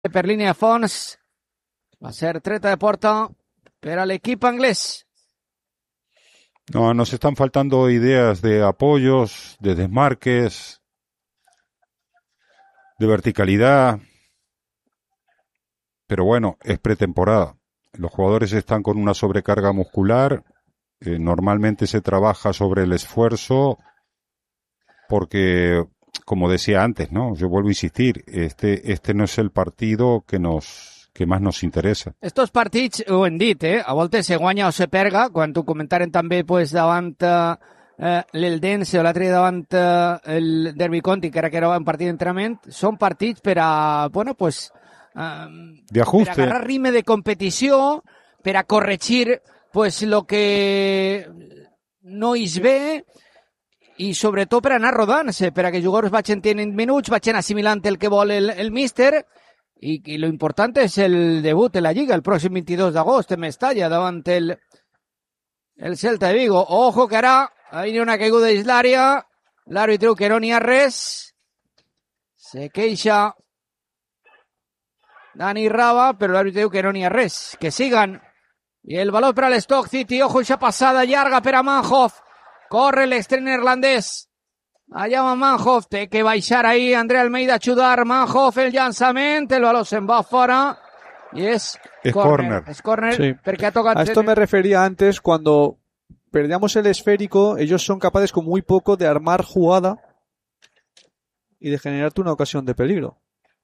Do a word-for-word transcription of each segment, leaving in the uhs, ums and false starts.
per línia de fons. Va ser treta de porta per a l'equip anglès. No, nos están faltando ideas de apoyos, de desmarques, de verticalidad. Pero bueno, es pretemporada. Los jugadores están con una sobrecarga muscular. Eh, normalmente se trabaja sobre el esfuerzo porque, como decía antes, ¿no? Yo vuelvo a insistir, este, este no es el partido que nos, que más nos interesa. Estos partits, ho hem dit, eh? A voltes se guanya o se perga, quan t'ho comentaren també pues, davant eh, l'Eldense o l'altre davant eh, el Derby County, que era que era un partit d'entrenament, són partits per a, bueno, pues, eh, de ajuste, per a agarrar ritme de competició, per a corregir pues, lo que no és bé, i sobretot per anar rodant-se, per a que els jugadors vagin tenint minuts, vagin assimilant el que vol el, el míster, i, i lo important és el debut en la Lliga el pròxim vint-i-dos d'agost en Mestalla davant el, el Celta de Vigo. Ojo que ara hi ha una caiguda d'Islària, l'àrbitre diu que no n'hi ha res, se queixa Dani Raba, però l'àrbitre diu que no n'hi ha res, que sigan. I el baló per a l'Stoke City, ojo eixa passada llarga per a Manhoff, corre l'extrem neerlandès. Allà va Manhoff, té que baixar ahí André Almeida a ajudar. Manhoff, el llançament, el baló se'n va fora y es, es corner. Es corner sí. porque ha tocado. A esto me refería antes cuando perdíamos el esférico, ellos son capaces con muy poco de armar jugada y de generarte una ocasión de peligro.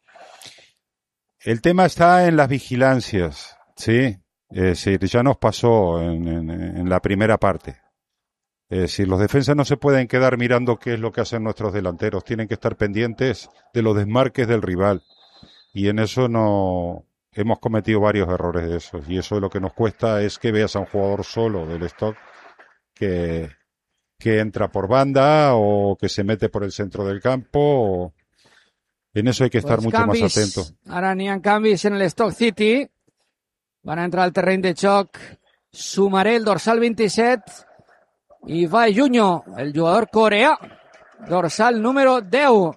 El tema está en las vigilancias, ¿sí? Es decir, ya nos pasó en, en, en la primera parte. Es decir, los defensas no se pueden quedar mirando qué es lo que hacen nuestros delanteros. Tienen que estar pendientes de los desmarques del rival. Y en eso no hemos cometido varios errores de esos. Y eso lo que nos cuesta es que veas a un jugador solo del Stoke que, que entra por banda o que se mete por el centro del campo. O... En eso hay que estar pues mucho canvis, más atento. Ara n'hi ha canvis en el Stoke City. Van a entrar al terreny de joc Sumaré, el dorsal vint-i-set, i va Junyo, el jugador coreà, dorsal número deu.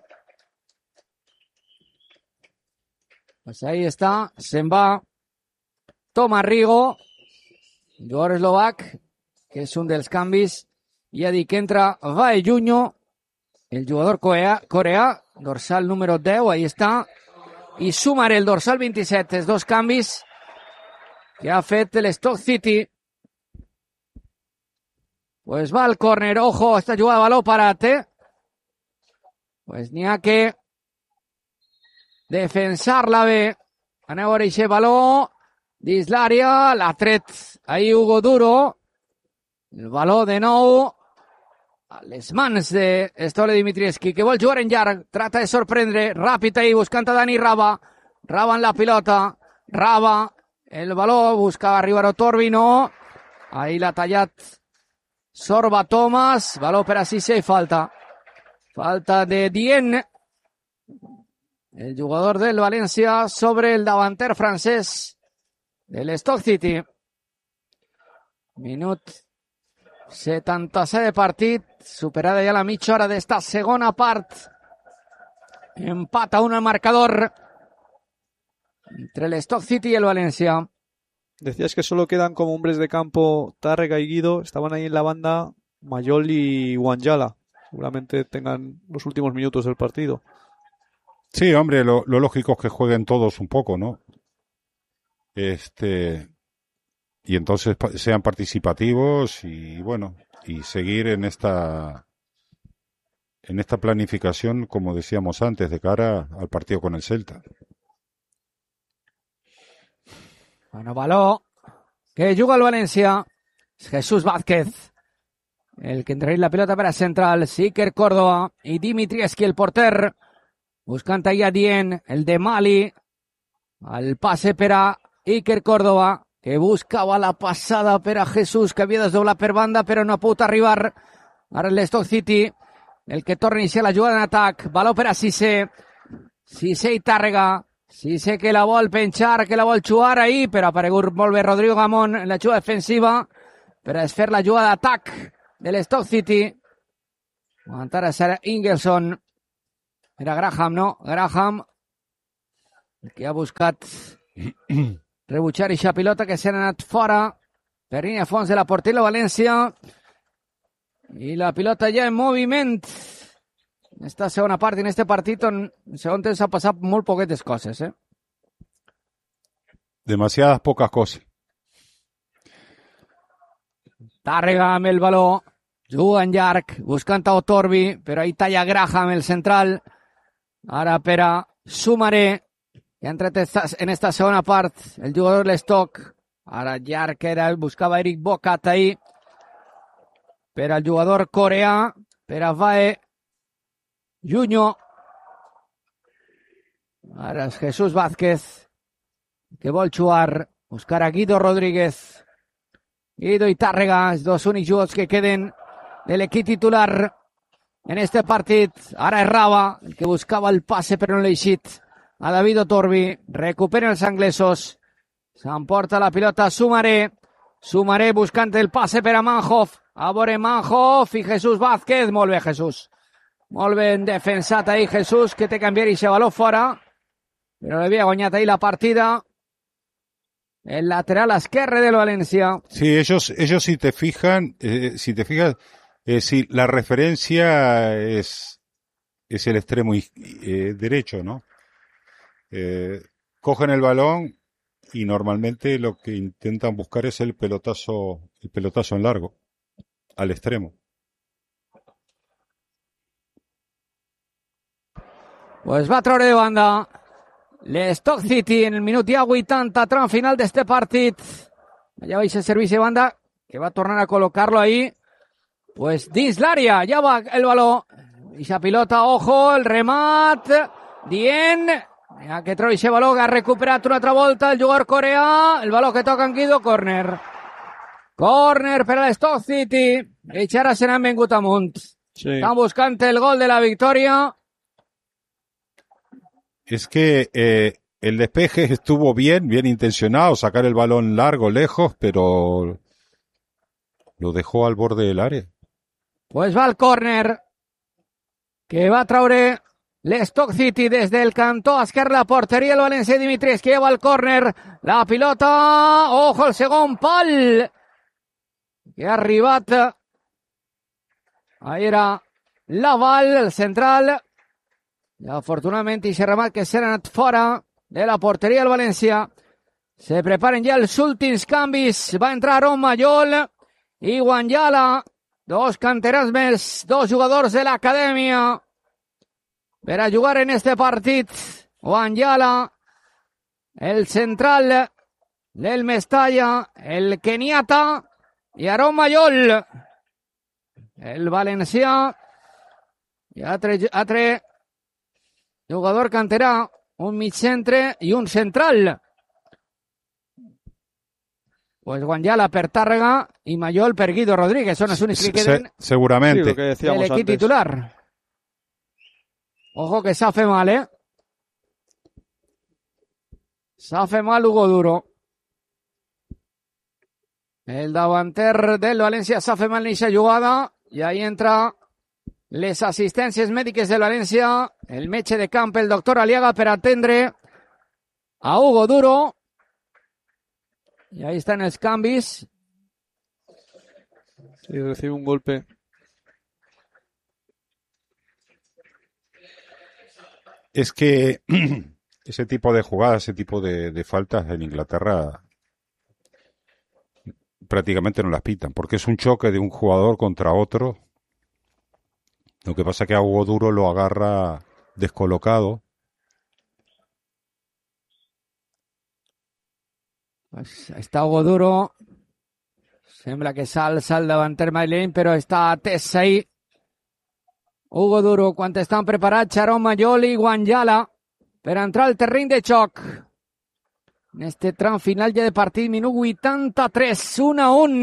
Pues ahí está, se'n va Tomàs Rigo, jugador eslovac, que és un dels canvis, i ha dit que entra va Junyo, el jugador coreà, coreà, dorsal número deu, ahí està, i Sumaré, el dorsal vint-i-set, els dos canvis que ha fet el Stoke City. Pues va al córner, ojo, esta jugada de baló parat, eh? Pues n'hi ha que defensar-la bé. Aneu a veure aquest baló dins l'àrea, l'ha tret ahí Hugo Duro. El baló de nou a les mans de Stole Dimitrievski, que vol jugar en llarg, trata de sorprendre, ràpid ahí, buscant a Dani Raba. Raba en la pilota, Raba, el baló, buscava arribar a Torbi, no. Ahí l'ha tallat Sorba Thomas, baló per a Cissé i falta. Falta de Dieng, el jugador del València, sobre el davanter francès del Stoke City. Minut setanta-set de partit, superada ja la mitja hora d'esta segona part. Empata un al marcador entre el Stoke City y el Valencia. Decías que solo quedan como hombres de campo Tárrega y Guido. Estaban ahí en la banda Mayol y Wanjala. Seguramente tengan los últimos minutos del partido. Sí, hombre, lo, lo lógico es que jueguen todos un poco, ¿no? Este y entonces sean participativos y bueno, y seguir en esta en esta planificación, como decíamos antes, de cara al partido con el Celta. Bueno, baló que juga el València. Jesús Vázquez, el que entra en la pelota para central. Iker Córdoba y Dimitrievski, el porter, buscant ahí a Dieng, el de Mali. Al pase per a Iker Córdoba, que buscava la passada per a Jesús, que havia desdoblat per banda, però no ha pogut arribar. Ara el Stoke City, el que torna a iniciar la jugada en atac. Baló per a Cissé. Cissé i Tàrrega. Cissé que la vol penjar, que la vol jugar ahí, però ha aparegut molt bé Rodrigo Gamón en la jugada defensiva per a desfer la jugada d'atac de l'Stoke City. Aguantar a ser Ingelson. Era Graham, no? Graham que ha buscat rebutjar eixa pilota que s'ha anat fora per línia fons de la porteria València, i la pilota ja en moviment en esta segona part i en este partit on en segon temps ha passat molt poquetes coses, eh? Demasiadas pocas cosas. Tàrrega amb el baló, juga en llarg, buscant a Otorbi, però ahí talla Graham, el central. Ara per a Sumaré, que ha entrat en esta segona part, el jugador l'Stock. Ara llarg era, buscava Eric Bocat ahí. Per al jugador coreà, per a Vae Junyo. Ara és Jesús Vázquez, que vol jugar, buscar a Guido Rodríguez. Guido i Tàrrega, els dos únics jugadors que queden de l'equip titular en este partit. Ara és Raba, el que buscava el passe però no l'ha eixit a David Otorbi. Recuperen els anglesos. S'emporta la pilota Sumaré. Sumaré buscant el passe per a Manhoff. A veure Manhoff i Jesús Vázquez. Molt bé, Jesús. Molt ben defensat ahí Jesús, que té que enviar ese baló fora. Però l'havia guanyat ahí la partida. El lateral esquerre del Valencia. Sí, ellos, ellos si te fijan, eh, si te fijas, eh, si la referencia es, es el extremo eh, derecho, ¿no? Eh, cogen el balón y normalmente lo que intentan buscar es el pelotazo, el pelotazo en largo, al extremo. Pues va a treure de banda l'Stock City en el minut ja vuitanta, tram final d'este partit. Ja veig el servici de banda, que va a tornar a col·locar-lo ahí. Pues dins l'àrea, ja va el baló. Ixa pilota, ojo, el remat. Dient, ja que troba ixe baló, que ha recuperat una altra volta el jugador coreà. El baló que toca en Guido, córner. Córner per a l'Stock City. I ara se n'han vengut amunt. Sí. Estan buscant el gol de la victòria. Es que eh, el despeje estuvo bien, bien intencionado, sacar el balón largo, lejos, pero lo dejó al borde del área. Pues va el córner, que va a traure l'Stock City des del cantó esquerre la porteria el València Dimitris, que lleva el córner, la pilota, ojo el segon pal, que ha arribat, ahí era Laval, el central. I afortunadament i remat que s'ha anat fora de la porteria del València. Se preparen ja els últims canvis. Va entrar Aaron Mayol i Wanjala, dos canterans més, dos jugadors de l'acadèmia per a jugar en este partit. Wanjala, el central del Mestalla, el keniata, i Aaron Mayol, el valencià, i altre, altre jugador canterà, un mig centre i un central. Pues Wanjala per Tàrrega i Mayol per Guido Rodríguez. Son els únics que queden Se, seguramente. Sí, lo que del decíamos equip antes. titular. Ojo que s'ha fet mal, eh? S'ha fet mal Hugo Duro. El davanter del València s'ha fet mal en aquesta jugada i ahí entra les assistències mèdiques del València, el metge de camp, el doctor Aliaga, per atendre a Hugo Duro. Y ahí están los cambios. Sí, recibe un golpe. Es que ese tipo de jugadas, ese tipo de, de faltas en Inglaterra prácticamente no las pitan, porque es un choque de un jugador contra otro. Lo que pasa es que a Hugo Duro lo agarra descolocado. Pues està Hugo Duro. Sembla que s'alça el davanter Mailén, però està atès ahí. Hugo Duro, quan estan preparats Aaron Mayol i Wanjala per entrar al terreny de xoc. En este tram final ja de partit, minut vuitanta-tres, un a un.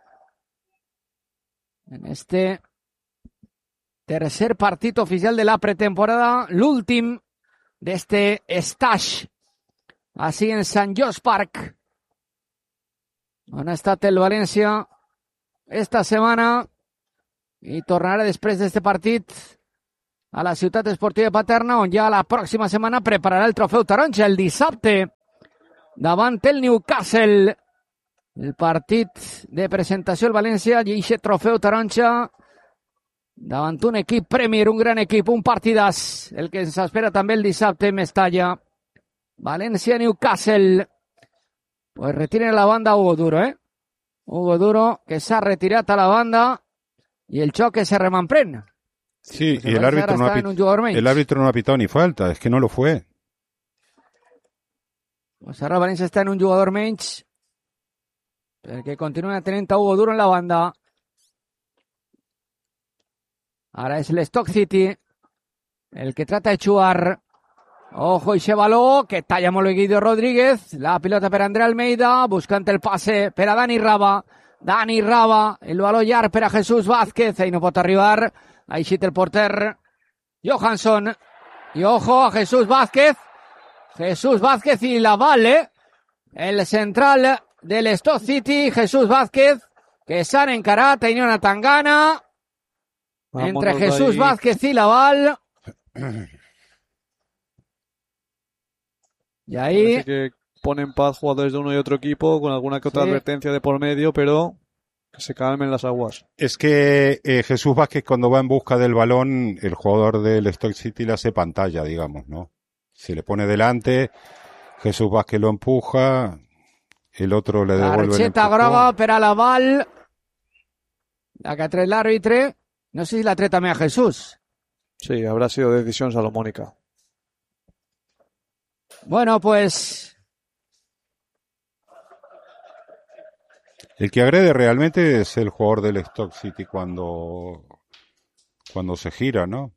En este tercer partit oficial de la pretemporada, l'últim d'este stage, així en Sant Jost Park, on ha estat el València esta setmana i tornarà després d'este partit a la Ciutat Esportiva de Paterna, on ja la pròxima setmana prepararà el trofeu taronja el dissabte davant el Newcastle. El partit de presentació al València i aquest trofeu taronja davant un equip Premier, un gran equip, un partidàs, el que ens espera també el dissabte en Mestalla. València-Newcastle. Pues retiren la banda Hugo Duro, eh? Hugo Duro, que s'ha retirat a la banda y el choque se remanprèn. Sí, pues y el árbitro, no ha pit... el árbitro no ha pitado ni falta, es que no lo fue. Pues ara el València està en un jugador menys perquè continua tenint a Hugo Duro en la banda. Ara és l'Stoke City el que trata de jugar. Ojo ese baló que talla molt bé Guido Rodríguez. La pilota per André Almeida buscant el passe per a Dani Raba. Dani Raba, el baló llarg per a Jesús Vázquez. Ahí no pot arribar. Ahí eixit el porter Johansson. Y ojo a Jesús Vázquez. Jesús Vázquez y la vale. El central del Stoke City, Jesús Vázquez, que s'han encarat, tenia una tangana entre Jesús ahí. Vázquez y Laval. Y ahí parece que ponen paz jugadores de uno y otro equipo con alguna que otra sí. advertencia de por medio, pero que se calmen las aguas. Es que eh, Jesús Vázquez, cuando va en busca del balón, el jugador del Stoke City le hace pantalla, digamos, ¿no? Se le pone delante, Jesús Vázquez lo empuja, el otro le devuelve targeta groga per a Laval, la que ha tret l'àrbitre. No sé si la tret també a Jesús. Sí, habrá sido decisión salomónica. Bueno, pues el que agrede realmente es el jugador del Stoke City cuando cuando se gira, ¿no?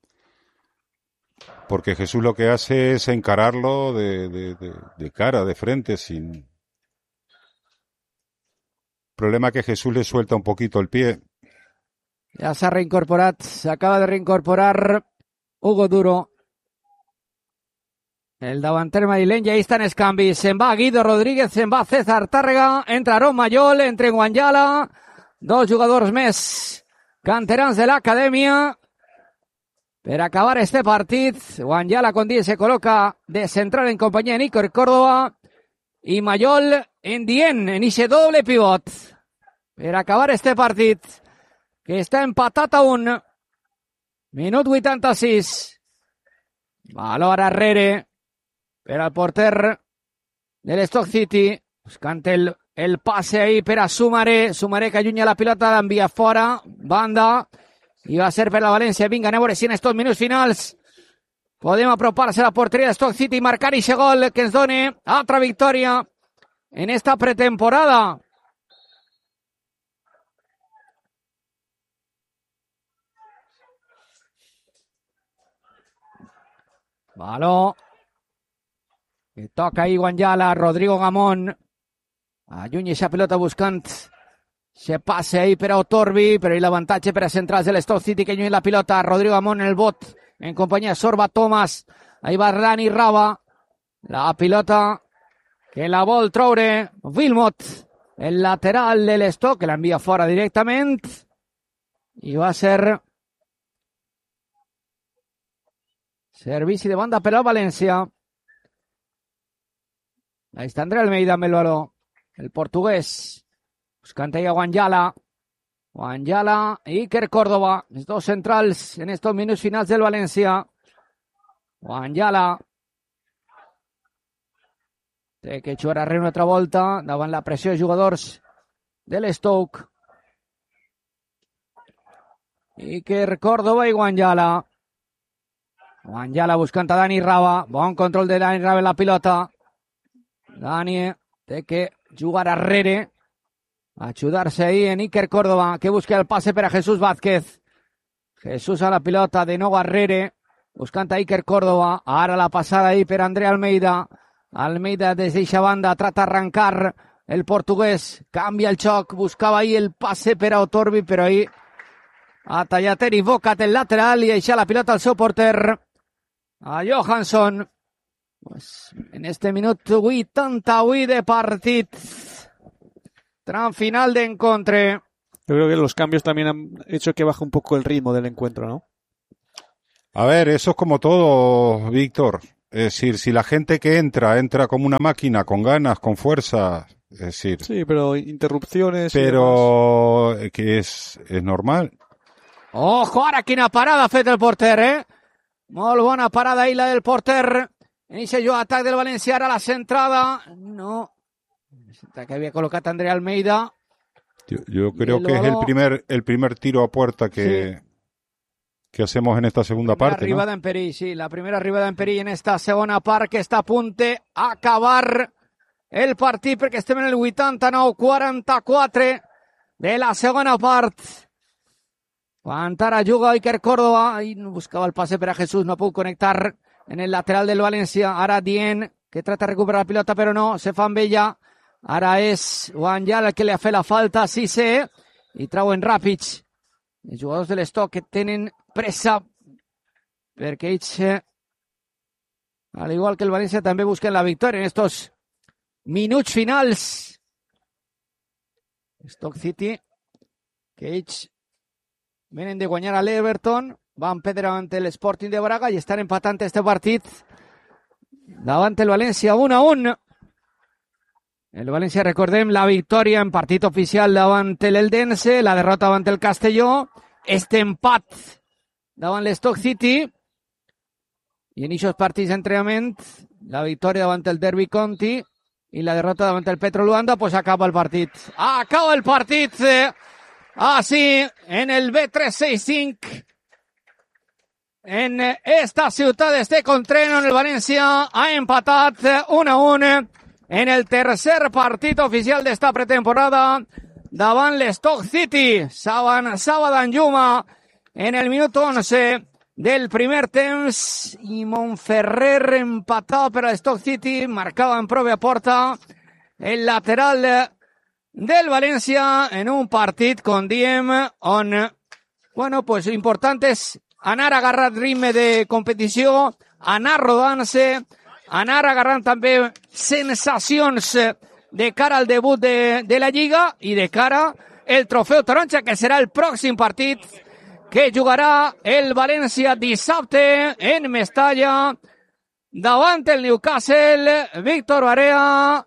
Porque Jesús lo que hace es encararlo de, de, de, de cara, de frente, sin... El problema que Jesús le suelta un poquito el pie. Ja s'ha reincorporat, s'acaba de reincorporar Hugo Duro. El davanter madrileny, i ahí estan els canvis. Se'n va Guido Rodríguez, se'n va César Tàrrega, entra Aaron Mayol, entra Guanyala, dos jugadors més canterans de l'acadèmia. Per acabar este partit, Guanyala con diez se coloca de central en compañía de Nico Córdoba y Mayol en Dien, en ese doble pivot. Per acabar este partit, que està empatat a un. Minut vuitanta-sis. Valor arrere per al porter del Stoke City. Buscant el, el passe ahí per a Sumaré. Sumaré que allunya la pilota, l'envia fora. Banda. I va ser per la València. Vinga, anem a veure si en estos minuts finals podem apropar-se a la porteria de Stoke City i marcar ese gol que ens done altra victòria en esta pretemporada. Baló que toca ahí Guanyala, Rodrigo Gamón allunya esa pelota buscant se passe ahí per a Otorbi, però ahí l'avantatge per a centrals de l'Stoke City que allunya la pilota, Rodrigo Gamón en el bot en companyia de Sorba Thomas, ahí va Dani Raba, la pilota que la vol treure Wilmot, el lateral de l'Stoke, que l'envia fora directament i va ser servici de banda per al València. Ahí está André Almeida amb el baló, el portuguès, buscant ahí a Guanyala. Guanyala i Iker Córdoba, els dos centrals en estos minuts finals del València. Guanyala té que jugar arrere una altra volta davant la pressió de jugadors de l'Stoke. Iker Córdoba i Guanyala. Guanyala buscant a Dani Raba. Bon control de Dani Raba en la pilota. Dani té que jugar arrere. Ayudarse ahí en Iker Córdoba, que busca el pase para Jesús Vázquez. Jesús a la pilota, de nou arrere. Buscant a Iker Córdoba. Ara la passada ahí per André Almeida. Almeida des d'eixa banda trata d'arrancar el portuguès. Canvia el xoc. Buscava ahí el pase per a Otorbi, però ahí ha tallat Eric Bocat el lateral i deixa la pilota al seu porter, a Johansson. Pues en este minut vuitanta-vuit de partit, tram final de encontre. Yo creo que los cambios también han hecho que baje un poco el ritmo del encuentro, ¿no? A ver, eso es como todo, Víctor. Es decir, si la gente que entra, entra como una máquina, con ganas, con fuerza, es decir... Sí, pero interrupciones... Pero que es, és normal. Ojo, ara quina parada ha fet el porter, eh? Molt bona parada ahí la del porter. Inicia jo atac del València, ara la centrada. No. Que havia col·locat André Almeida. Yo, yo creo que es el primer, el primer tiro a puerta que... Sí. que hacemos en esta segunda primera parte, arribada ¿no? en perill, sí, la primera arribada en perill en esta segona part, que està a punt d'acabar el partit, perquè estem en el vuitanta-nou quaranta-quatre de la segona part. Quan ara juga Iker Córdoba, i buscava el passe per a Jesús, no puc connectar en el lateral del València. Ara Dien, que trata de recuperar la pilota, però no, se fa amb ella. Ara és Wanjal el que li ha fet la falta, sí sé, i trauen ràpids. Els jugadors de l'Stock que tenen pressa perquè ells, al igual que el València, també busquen la victòria en estos minuts finals. Stock City, que ells venen de guanyar a l'Everton, van perdre ante l'Sporting de Braga i estan empatant este partit davant el València un a un. El València, recordem, la victòria en partit oficial davant l'Eldense, la derrota davant el Castelló, este empat davant l'Stock City, i en aquests partits d'entrenament, la victòria davant el Derby County i la derrota davant el Petro Luanda, pues acaba el partit. Acaba el partit, así, en el B trescientos sesenta y cinco, en esta ciutat d'Estec-on-Tren, on el València ha empatat un a un en el tercer partit oficial d'esta pretemporada davant l'Stock City. Saban Saba Danjuma en el minut once del primer temps i Montferrer empatava per a l'Stock City, marcava en pròpia porta el lateral del València en un partit, com diem, on, bueno, pues important és anar agarrat ritme de competició, anar rodant-se, anar agarrant també sensacions de cara al debut de, de la Lliga i de cara el Trofeu Taronja, que serà el pròxim partit que jugarà el València dissabte en Mestalla davant el Newcastle. Víctor Barea,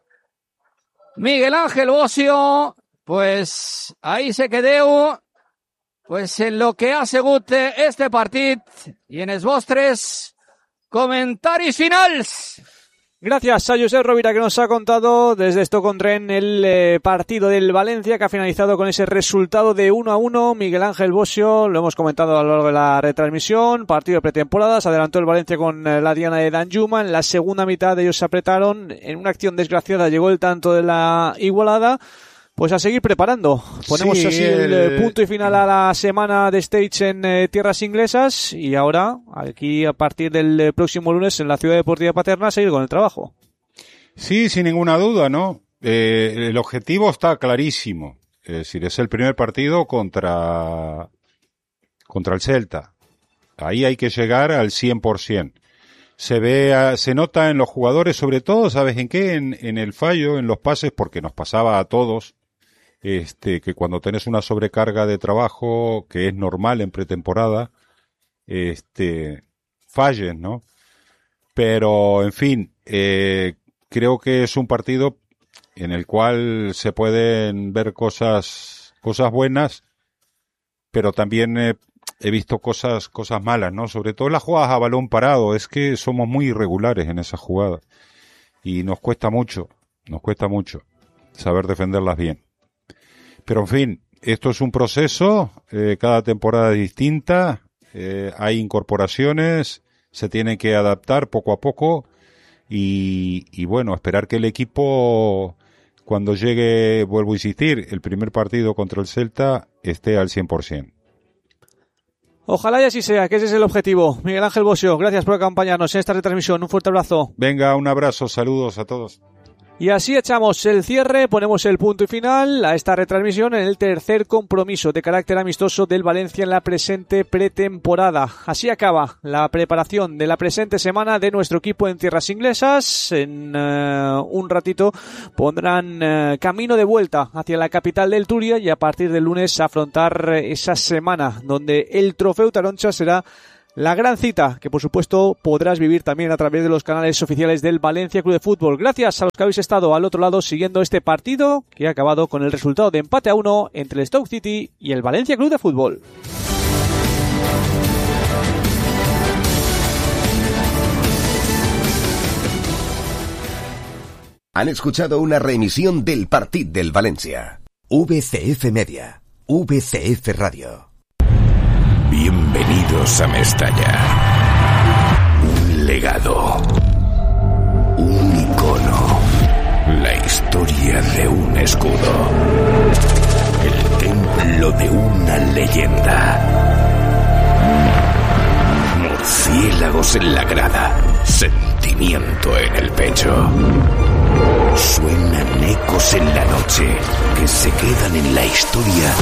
Miguel Ángel Bocio, pues ahí se quedeu pues en lo que ha sigut este partit i en els vostres comentaris finals. Gracias a Josep Rovira, que nos ha contado desde Stoke-on-Trent el eh, partido del Valencia, que ha finalizado con ese resultado de uno a uno. Miguel Ángel Bocio, lo hemos comentado a lo largo de la retransmisión, partido de pretemporada, se adelantó el Valencia con eh, la diana de Danjuma. En la segunda mitad ellos se apretaron, en una acción desgraciada llegó el tanto de la igualada. Pues a seguir preparando. Ponemos sí, así el, el punto y final a la semana de Stage en eh, tierras inglesas, y ahora, aquí a partir del eh, próximo lunes en la Ciudad Deportiva Paterna, seguir con el trabajo. Sí, sin ninguna duda, ¿no? Eh, el objetivo está clarísimo. Es decir, es el primer partido contra, contra el Celta. Ahí hay que llegar al cien por ciento. Se ve, se nota en los jugadores, sobre todo, ¿sabes en qué? En, en el fallo, en los pases, porque nos pasaba a todos. Este, que cuando tenés una sobrecarga de trabajo, que es normal en pretemporada, este, fallen, ¿no? Pero, en fin, eh, creo que es un partido en el cual se pueden ver cosas, cosas buenas, pero también eh, he visto cosas, cosas malas, ¿no? Sobre todo las jugadas a balón parado, es que somos muy irregulares en esas jugadas. Y nos cuesta mucho, nos cuesta mucho saber defenderlas bien. Pero en fin, esto es un proceso, eh, cada temporada es distinta, eh, hay incorporaciones, se tienen que adaptar poco a poco y, y bueno, esperar que el equipo, cuando llegue, vuelvo a insistir, el primer partido contra el Celta, esté al cien por ciento. Ojalá y así sea, que ese es el objetivo. Miguel Ángel Bocio, gracias por acompañarnos en esta retransmisión, un fuerte abrazo. Venga, un abrazo, saludos a todos. Y así echamos el cierre, ponemos el punto y final a esta retransmisión en el tercer compromiso de carácter amistoso del Valencia en la presente pretemporada. Así acaba la preparación de la presente semana de nuestro equipo en tierras inglesas. En uh, un ratito pondrán uh, camino de vuelta hacia la capital del Turia y a partir del lunes afrontar esa semana donde el Trofeu Taronja será La gran cita, que por supuesto podrás vivir también a través de los canales oficiales del Valencia Club de Fútbol. Gracias a los que habéis estado al otro lado siguiendo este partido, que ha acabado con el resultado de empate a uno entre el Stoke City y el Valencia Club de Fútbol. Han escuchado una reemisión del Partit del Valencia. V C F Media, V C F Radio. Bienvenidos a Mestalla. Un legado. Un icono. La historia de un escudo. El templo de una leyenda. Murciélagos en la grada. Sentimiento en el pecho. Suenan ecos en la noche que se quedan en la historia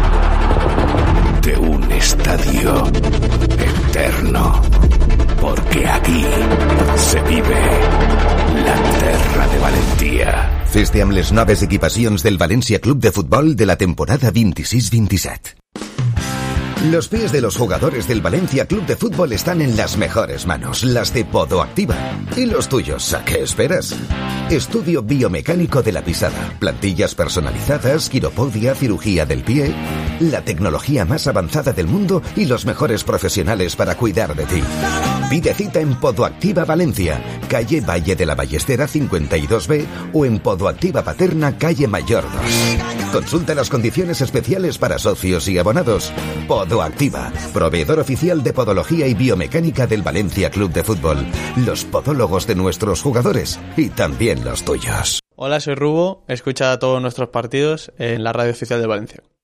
de un estadio eterno, porque aquí se vive la terra de Valentía. Feste amb les noves equipacions del Valencia Club de Fútbol de la temporada veintiséis veintisiete. Los pies de los jugadores del Valencia Club de Fútbol están en las mejores manos, las de Podoactiva. ¿Y los tuyos? ¿A qué esperas? Estudio biomecánico de la pisada, plantillas personalizadas, quiropodia, cirugía del pie, la tecnología más avanzada del mundo y los mejores profesionales para cuidar de ti. Pide cita en Podoactiva Valencia, calle Valle de la Ballestera cincuenta y dos B o en Podoactiva Paterna, calle Mayor dos. Consulta las condiciones especiales para socios y abonados. Podoactiva, proveedor oficial de podología y biomecánica del Valencia Club de Fútbol. Los podólogos de nuestros jugadores y también los tuyos. Hola, soy Rubo. Escucha todos nuestros partidos en la radio oficial de Valencia.